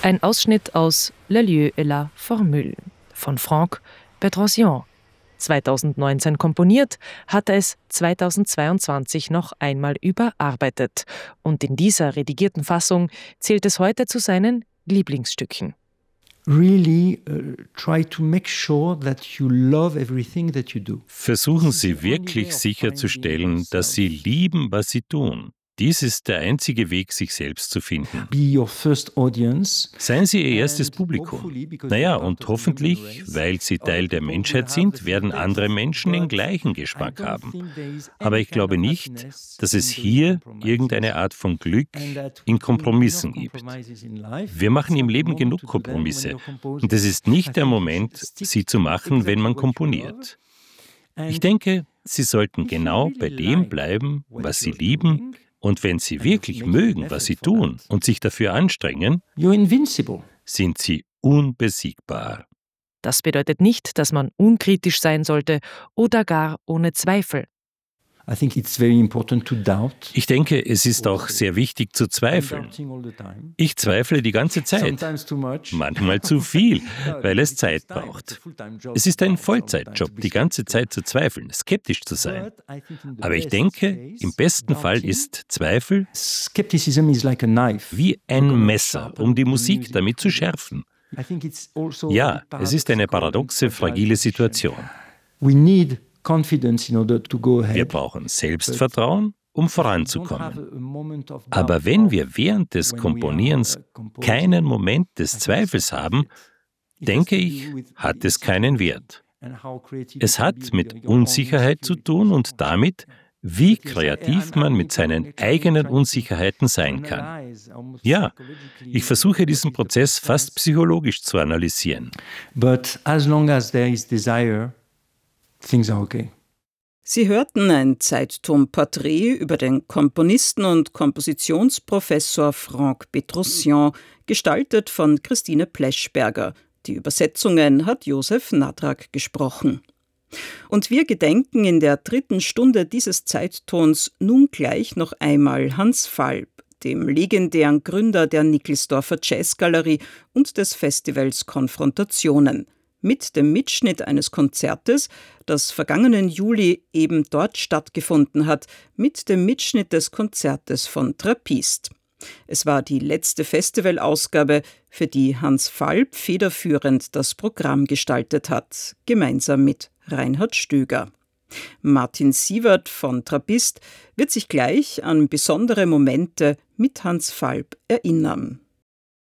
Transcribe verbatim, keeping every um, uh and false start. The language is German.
Ein Ausschnitt aus Le lieu et la formule von Franck Bedrosian. zweitausendneunzehn komponiert, hat er es zweitausendzweiundzwanzig noch einmal überarbeitet. Und in dieser redigierten Fassung zählt es heute zu seinen Lieblingsstücken. Really uh, try to make sure that you love everything that you do. Versuchen Sie wirklich sicherzustellen, dass Sie lieben, was Sie tun. Dies ist der einzige Weg, sich selbst zu finden. Be your first audience. Seien Sie Ihr erstes Publikum. Naja, und hoffentlich, weil Sie Teil der Menschheit sind, werden andere Menschen den gleichen Geschmack haben. Aber ich glaube nicht, dass es hier irgendeine Art von Glück in Kompromissen gibt. Wir machen im Leben genug Kompromisse. Und es ist nicht der Moment, sie zu machen, wenn man komponiert. Ich denke, Sie sollten genau bei dem bleiben, was Sie lieben. Und wenn Sie wirklich mögen, was Sie tun und sich dafür anstrengen, sind Sie unbesiegbar. Das bedeutet nicht, dass man unkritisch sein sollte oder gar ohne Zweifel. Ich denke, es ist auch sehr wichtig zu zweifeln. Ich zweifle die ganze Zeit, manchmal zu viel, weil es Zeit braucht. Es ist ein Vollzeitjob, die ganze Zeit zu zweifeln, skeptisch zu sein. Aber ich denke, im besten Fall ist Zweifel wie ein Messer, um die Musik damit zu schärfen. Ja, es ist eine paradoxe, fragile Situation. Wir brauchen Selbstvertrauen, um voranzukommen. Aber wenn wir während des Komponierens keinen Moment des Zweifels haben, denke ich, hat es keinen Wert. Es hat mit Unsicherheit zu tun und damit, wie kreativ man mit seinen eigenen Unsicherheiten sein kann. Ja, ich versuche diesen Prozess fast psychologisch zu analysieren. But as long as there is desire, things are okay. Sie hörten ein Zeitton-Porträt über den Komponisten und Kompositionsprofessor Franck Bedrosian, gestaltet von Christine Pleschberger. Die Übersetzungen hat Josef Nadrak gesprochen. Und wir gedenken in der dritten Stunde dieses Zeittons nun gleich noch einmal Hans Falb, dem legendären Gründer der Nickelsdorfer Jazzgalerie und des Festivals Konfrontationen, mit dem Mitschnitt eines Konzertes, das vergangenen Juli eben dort stattgefunden hat, mit dem Mitschnitt des Konzertes von Trappist. Es war die letzte Festivalausgabe, für die Hans Falb federführend das Programm gestaltet hat, gemeinsam mit Reinhard Stöger. Martin Sievert von Trappist wird sich gleich an besondere Momente mit Hans Falb erinnern.